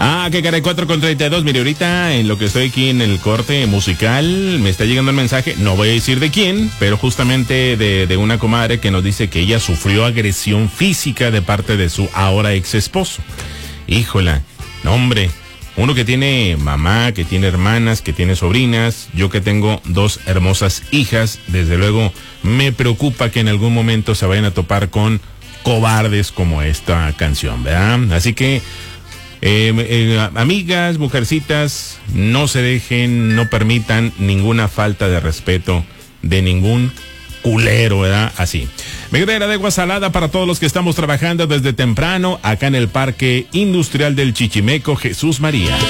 Qué caray, 4:32. Mire, ahorita en lo que estoy aquí en el corte musical, me está llegando el mensaje, no voy a decir de quién, pero justamente de una comadre que nos dice que ella sufrió agresión física de parte de su ahora ex esposo. Híjola, no hombre, uno que tiene mamá, que tiene hermanas, que tiene sobrinas, yo que tengo 2 hermosas hijas, desde luego me preocupa que en algún momento se vayan a topar con cobardes como esta canción, ¿verdad? Así que amigas, mujercitas, no se dejen, no permitan ninguna falta de respeto de ningún culero, ¿verdad? Así. Medera de agua salada para todos los que estamos trabajando desde temprano acá en el Parque Industrial del Chichimeco, Jesús María.